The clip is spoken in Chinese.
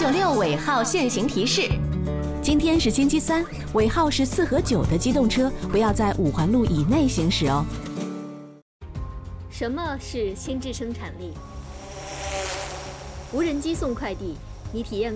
996尾号限行提示：今天是星期三，尾号是4和9的机动车不要在5环路以内行驶哦。 什么是心智生产力？无人机送快递，你体验